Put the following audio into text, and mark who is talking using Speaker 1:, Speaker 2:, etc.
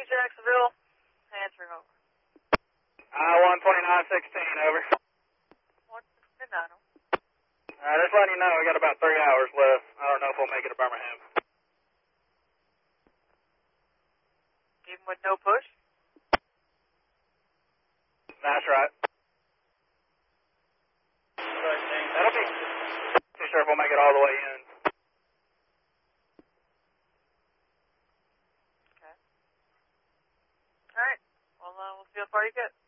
Speaker 1: Jacksonville. Answering over.
Speaker 2: 12916, over.
Speaker 1: What's the midnight on?
Speaker 2: Just letting you know, we got about 3 hours left. I don't know if we'll make it to Birmingham.
Speaker 1: Even with no push?
Speaker 2: That's right. That'll be too sure if we'll make it all the way in.
Speaker 1: Okay. Alright. Well, we'll see how far you get.